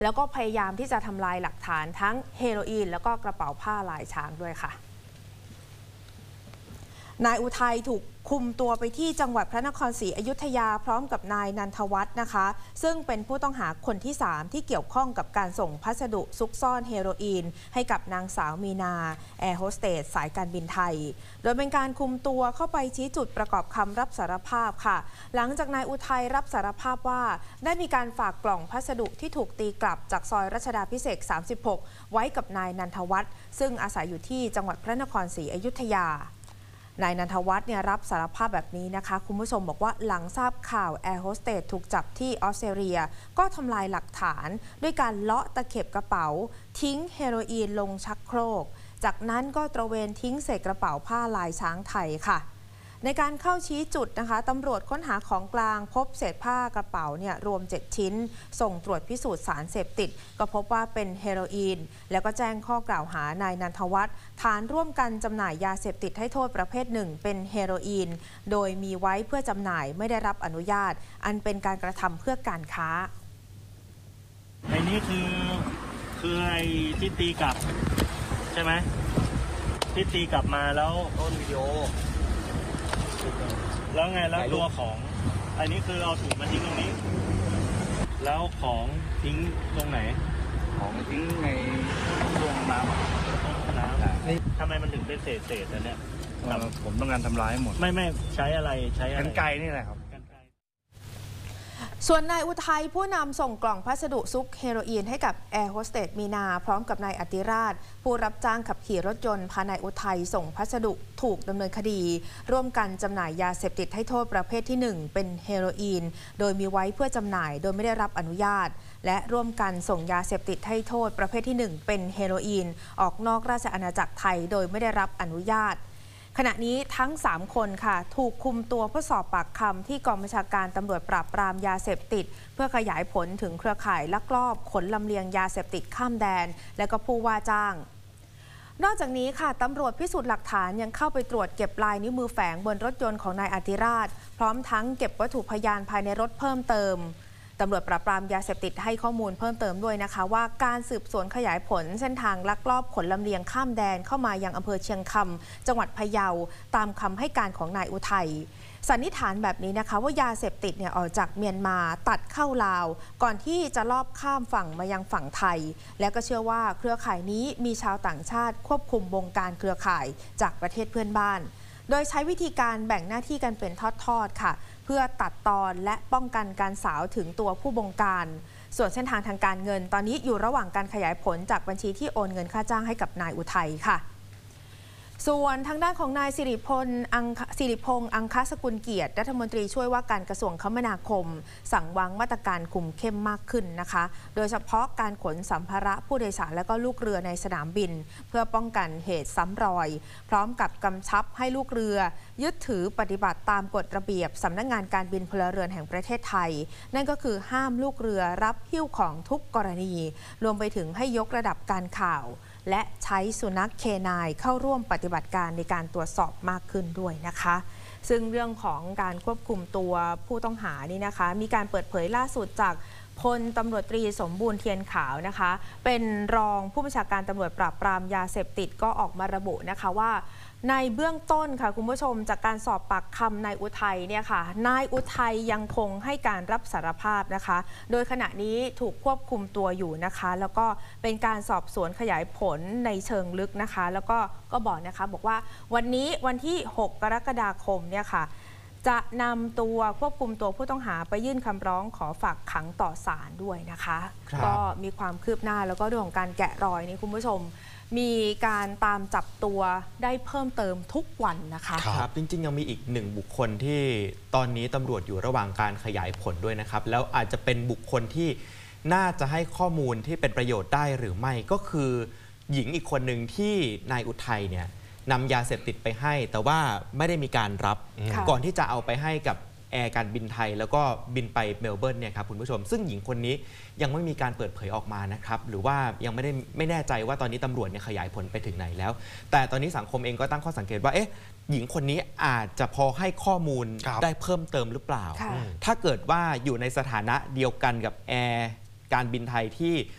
แล้วก็พยายามที่จะทำลายหลักฐานทั้งเฮโรอีนแล้วก็กระเป๋าผ้าลายช้างด้วยค่ะนายอุทัยถูกคุมตัวไปที่จังหวัดพระนครศรีอยุธยาพร้อมกับนายนันทวัฒน์นะคะซึ่งเป็นผู้ต้องหาคนที่3ที่เกี่ยวข้องกับการส่งพัสดุซุกซ่อนเฮโรอีนให้กับนางสาวมีนาแอร์โฮสเตสสายการบินไทยโดยเป็นการคุมตัวเข้าไปชี้จุดประกอบคำรับสารภาพค่ะหลังจากนายอุทัยรับสารภาพว่าได้มีการฝากกล่องพัสดุที่ถูกตีกลับจากซอยรัชดาภิเษก 36 ไว้กับนายนันทวัฒน์ซึ่งอาศัยอยู่ที่จังหวัดพระนครศรีอยุธยานายนันทวัฒน์รับสารภาพแบบนี้นะคะคุณผู้ชมบอกว่าหลังทราบข่าวแอร์โฮสเตสถูกจับที่ออสเตรเลียก็ทำลายหลักฐานด้วยการเลาะตะเข็บกระเป๋าทิ้งเฮโรอีนลงชักโครกจากนั้นก็ตระเวนทิ้งเศษกระเป๋าผ้าลายช้างไทยค่ะในการเข้าชี้จุดนะคะตำรวจค้นหาของกลางพบเศษผ้ากระเป๋ารวม7ชิ้นส่งตรวจพิสูจน์สารเสพติดก็พบว่าเป็นเฮโรอีนแล้วก็แจ้งข้อกล่าวหานายนันทวัฒน์ฐานร่วมกันจำหน่ายยาเสพติดให้โทษประเภทหนึ่งเป็นเฮโรอีนโดยมีไว้เพื่อจำหน่ายไม่ได้รับอนุญาตอันเป็นการกระทำเพื่อการค้าในนี้คือไอ้ที่ตีกลับใช่ไหมที่ตีกลับมาแล้วต้นวิดีโอแล้วไงแล้วตัวของอันนี้คือเอาถุงมาทิ้งตรงนี้แล้วของทิ้งตรงไหนของทิ้งในช่วงน้ำทำไมมันถึงเป็นเศษอันเนี้ยผมต้องการทำร้ายหมดไม่ใช้อะไรกรรไกรนี่แหละครับส่วนนายอุทัยผู้นำส่งกล่องพัสดุซุกเฮโรอีนให้กับแอร์โฮสเตสมีนาพร้อมกับนายอติราชผู้รับจ้างขับขี่รถยนต์พานายอุทัยส่งพัสดุถูกดำเนินคดีร่วมกันจำหน่ายยาเสพติดให้โทษประเภทที่1เป็นเฮโรอีนโดยมีไว้เพื่อจำหน่ายโดยไม่ได้รับอนุญาตและร่วมกันส่งยาเสพติดให้โทษประเภทที่1เป็นเฮโรอีนออกนอกราชอาณาจักรไทยโดยไม่ได้รับอนุญาตขณะนี้ทั้ง3คนค่ะถูกคุมตัวเพื่อสอบปากคำที่กองบัญชาการตำรวจปราบปรามยาเสพติดเพื่อขยายผลถึงเครือข่ายลักลอบขนลำเลียงยาเสพติดข้ามแดนและก็ผู้ว่าจ้างนอกจากนี้ค่ะตำรวจพิสูจน์หลักฐานยังเข้าไปตรวจเก็บลายนิ้วมือแฝงบนรถยนต์ของนายอติราชพร้อมทั้งเก็บวัตถุพยานภายในรถเพิ่มเติมตำรวจปราบปรามยาเสพติดให้ข้อมูลเพิ่มเติมด้วยนะคะว่าการสืบสวนขยายผลเส้นทางลักลอบขนลำเลียงข้ามแดนเข้ามายังอำเภอเชียงคำจังหวัดพะเยาตามคำให้การของนายอุทัยสันนิษฐานแบบนี้นะคะว่ายาเสพติดออกจากเมียนมาตัดเข้าลาวก่อนที่จะลอบข้ามฝั่งมายังฝั่งไทยและก็เชื่อว่าเครือข่ายนี้มีชาวต่างชาติควบคุมวงการเครือข่ายจากประเทศเพื่อนบ้านโดยใช้วิธีการแบ่งหน้าที่กันเป็นทอดๆค่ะเพื่อตัดตอนและป้องกันการสาวถึงตัวผู้บงการส่วนเส้นทางทางการเงินตอนนี้อยู่ระหว่างการขยายผลจากบัญชีที่โอนเงินค่าจ้างให้กับนายอุทัยค่ะส่วนทางด้านของนายสิริพงษ์อังคสกุลเกียรติรัฐมนตรีช่วยว่าการกระทรวงคมนาคมสั่งวางมาตรการคุมเข้มมากขึ้นนะคะโดยเฉพาะการขนสัมภาระผู้โดยสารและก็ลูกเรือในสนามบินเพื่อป้องกันเหตุซ้ำรอยพร้อมกับกำชับให้ลูกเรือยึดถือปฏิบัติตามกฎระเบียบสำนักงานการบินพลเรือนแห่งประเทศไทยนั่นก็คือห้ามลูกเรือรับหิ้วของทุกกรณีรวมไปถึงให้ยกระดับการข่าวและใช้สุนัขเคนายเข้าร่วมปฏิบัติการในการตรวจสอบมากขึ้นด้วยนะคะซึ่งเรื่องของการควบคุมตัวผู้ต้องหานี่นะคะมีการเปิดเผยล่าสุดจากพลตำรวจตรีสมบูรณ์เทียนขาวนะคะเป็นรองผู้บัญชาการตำรวจปราบปรามยาเสพติดก็ออกมาระบุนะคะว่าในเบื้องต้นค่ะคุณผู้ชมจากการสอบปากคำนายอุทัยเนี่ยค่ะนายอุทัยยังคงให้การรับสารภาพนะคะโดยขณะนี้ถูกควบคุมตัวอยู่นะคะแล้วก็เป็นการสอบสวนขยายผลในเชิงลึกนะคะแล้วก็บอกนะคะบอกว่าวันนี้วันที่6 กรกฎาคมเนี่ยค่ะจะนำตัวควบคุมตัวผู้ต้องหาไปยื่นคำร้องขอฝากขังต่อศาลด้วยนะคะก็มีความคืบหน้าแล้วก็เรื่องของการแกะรอยนี่คุณผู้ชมมีการตามจับตัวได้เพิ่มเติมทุกวันนะคะครับจริงๆยังมีอีก1บุคคลที่ตอนนี้ตำรวจอยู่ระหว่างการขยายผลด้วยนะครับแล้วอาจจะเป็นบุคคลที่น่าจะให้ข้อมูลที่เป็นประโยชน์ได้หรือไม่ก็คือหญิงอีกคนหนึ่งที่นายอุทัยเนี่ยนำยาเสพติดไปให้แต่ว่าไม่ได้มีการรับก่อนที่จะเอาไปให้กับแอร์การบินไทยแล้วก็บินไปเมลเบิร์นเนี่ยครับคุณผู้ชมซึ่งหญิงคนนี้ยังไม่มีการเปิดเผยออกมานะครับหรือว่ายังไม่แน่ใจว่าตอนนี้ตำรวจเนี่ยขยายผลไปถึงไหนแล้วแต่ตอนนี้สังคมเองก็ตั้งข้อสังเกตว่าหญิงคนนี้อาจจะพอให้ข้อมูลได้เพิ่มเติมหรือเปล่าถ้าเกิดว่าอยู่ในสถานะเดียวกันกับแอร์การบินไทยที่